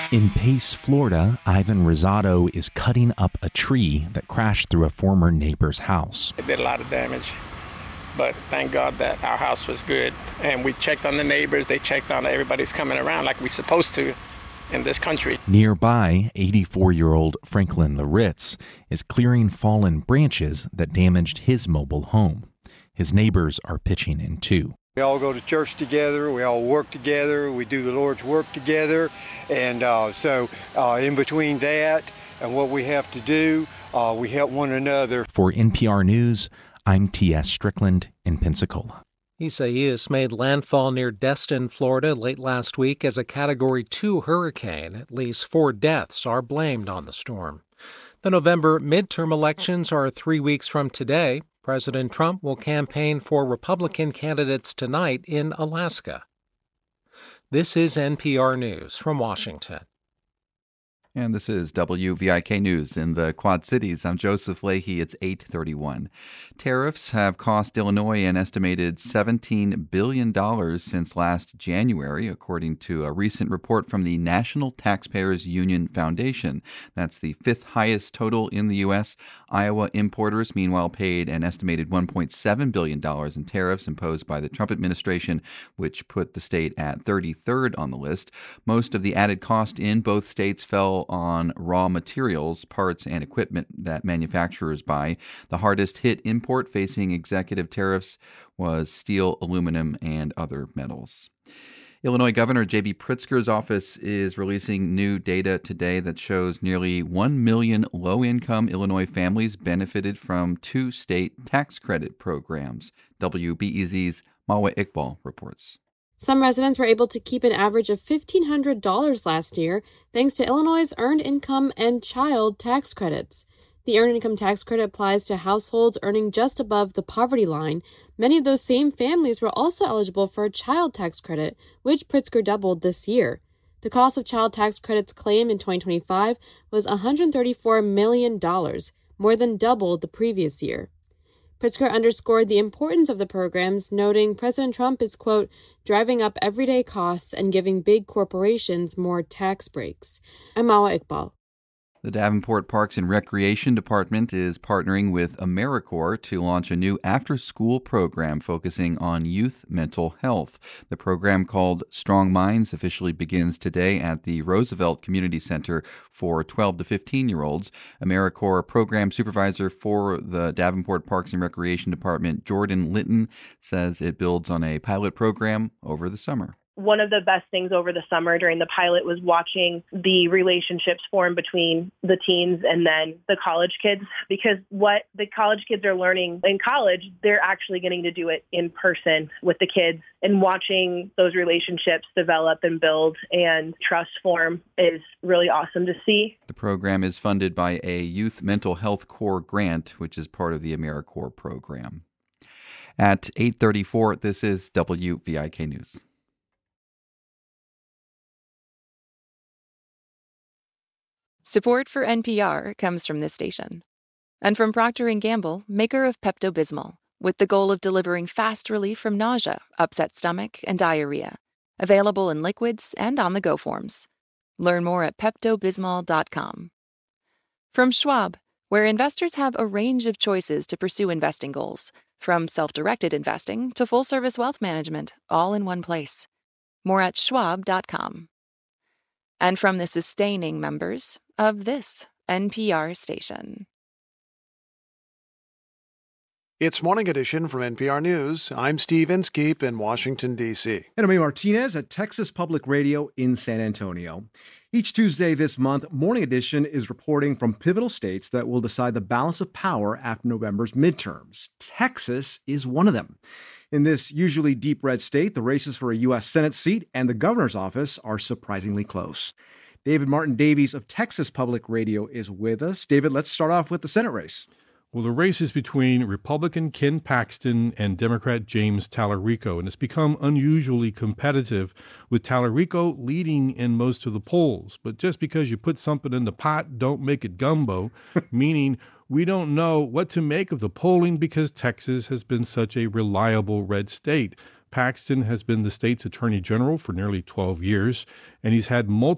In Pace, Florida, Ivan Rosado is cutting up a tree that crashed through a former neighbor's house. It did a lot of damage, but thank God that our house was good. And we checked on the neighbors. They checked on everybody's coming around like we're supposed to in this country. Nearby, 84-year-old Franklin Laritz is clearing fallen branches that damaged his mobile home. His neighbors are pitching in too. We all go to church together, we all work together, we do the Lord's work together, and so in between that and what we have to do, we help one another. For NPR News, I'm T.S. Strickland in Pensacola. Isaias made landfall near Destin, Florida late last week as a Category 2 hurricane. At least 4 deaths are blamed on the storm. The November midterm elections are 3 weeks from today. President Trump will campaign for Republican candidates tonight in Alaska. This is NPR News from Washington. And this is WVIK News in the Quad Cities. I'm Joseph Leahy. It's 8:31. Tariffs have cost Illinois an estimated $17 billion since last January, according to a recent report from the National Taxpayers Union Foundation. That's the 5th highest total in the U.S. Iowa importers, meanwhile, paid an estimated $1.7 billion in tariffs imposed by the Trump administration, which put the state at 33rd on the list. Most of the added cost in both states fell on raw materials, parts, and equipment that manufacturers buy. The hardest hit import facing executive tariffs was steel, aluminum, and other metals. Illinois Governor J.B. Pritzker's office is releasing new data today that shows nearly 1 million low-income Illinois families benefited from 2 state tax credit programs. WBEZ's Mawa Iqbal reports. Some residents were able to keep an average of $1,500 last year thanks to Illinois' Earned Income and Child Tax Credits. The Earned Income Tax Credit applies to households earning just above the poverty line. Many of those same families were also eligible for a Child Tax Credit, which Pritzker doubled this year. The cost of Child Tax Credits claimed in 2025 was $134 million, more than double the previous year. Pritzker underscored the importance of the programs, noting President Trump is, quote, driving up everyday costs and giving big corporations more tax breaks. I'm Mawa Iqbal. The Davenport Parks and Recreation Department is partnering with AmeriCorps to launch a new after-school program focusing on youth mental health. The program, called Strong Minds, officially begins today at the Roosevelt Community Center for 12 to 15-year-olds. AmeriCorps program supervisor for the Davenport Parks and Recreation Department, Jordan Litton, says it builds on a pilot program over the summer. One of the best things over the summer during the pilot was watching the relationships form between the teens and then the college kids, because what the college kids are learning in college, they're actually getting to do it in person with the kids, and watching those relationships develop and build and trust form is really awesome to see. The program is funded by a Youth Mental Health Corps grant, which is part of the AmeriCorps program. At 8:34, this is WVIK News. Support for NPR comes from this station and from Procter & Gamble, maker of Pepto-Bismol, with the goal of delivering fast relief from nausea, upset stomach, and diarrhea. Available in liquids and on-the-go forms. Learn more at PeptoBismol.com. From Schwab, where investors have a range of choices to pursue investing goals, from self-directed investing to full-service wealth management, all in one place. More at Schwab.com. And from the sustaining members of this NPR station. It's Morning Edition from NPR News. I'm Steve Inskeep in Washington, D.C. And I'm Martinez at Texas Public Radio in San Antonio. Each Tuesday this month, Morning Edition is reporting from pivotal states that will decide the balance of power after November's midterms. Texas is one of them. In this usually deep red state, the races for a U.S. Senate seat and the governor's office are surprisingly close. David Martin Davies of Texas Public Radio is with us. David, let's start off with the Senate race. Well, the race is between Republican Ken Paxton and Democrat James Talarico, and it's become unusually competitive, with Talarico leading in most of the polls. But just because you put something in the pot, don't make it gumbo, meaning we don't know what to make of the polling because Texas has been such a reliable red state. Paxton has been the state's attorney general for nearly 12 years, and he's had multiple